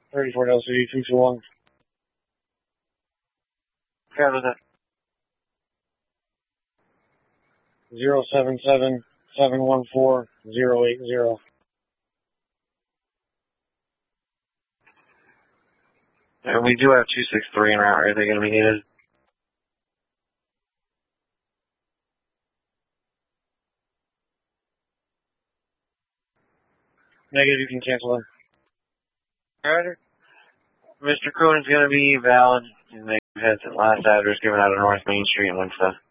34 LCD 221. Okay, was it? 077-714-080. And we do have 263 en route. Are they going to be needed? Negative, you can cancel them. Alright. Mr. Cohen's going to be valid. His heads at last address given out on North Main Street in Winston.